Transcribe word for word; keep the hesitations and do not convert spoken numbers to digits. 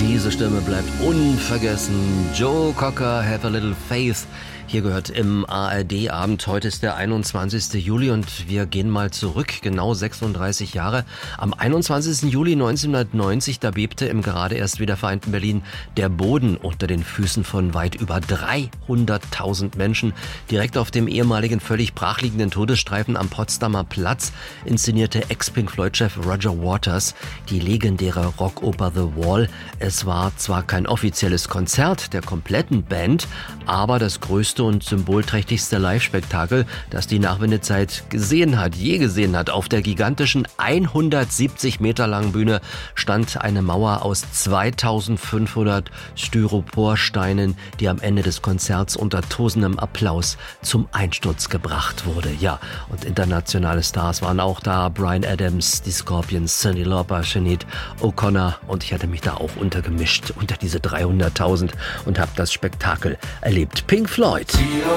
Diese Stimme bleibt unvergessen. Joe Cocker, Have a Little Faith. Hier gehört im A R D-Abend. Heute ist der einundzwanzigste Juli und wir gehen mal zurück, genau sechsunddreißig Jahre. Am einundzwanzigsten Juli neunzehnhundertneunzig, da bebte im gerade erst wiedervereinten Berlin der Boden unter den Füßen von weit über dreihunderttausend Menschen. Direkt auf dem ehemaligen völlig brachliegenden Todesstreifen am Potsdamer Platz inszenierte Ex-Pink Floyd-Chef Roger Waters die legendäre Rockoper The Wall. Es war zwar kein offizielles Konzert der kompletten Band, aber das größte und symbolträchtigste Live-Spektakel, das die Nachwendezeit gesehen hat, je gesehen hat. Auf der gigantischen hundertsiebzig Meter langen Bühne stand eine Mauer aus zweitausendfünfhundert Styroporsteinen, die am Ende des Konzerts unter tosendem Applaus zum Einsturz gebracht wurde. Ja, und internationale Stars waren auch da. Bryan Adams, die Scorpions, Cyndi Lauper, Sinead O'Connor, und ich hatte mich da auch untergemischt unter diese dreihunderttausend und habe das Spektakel erlebt. Pink Floyd.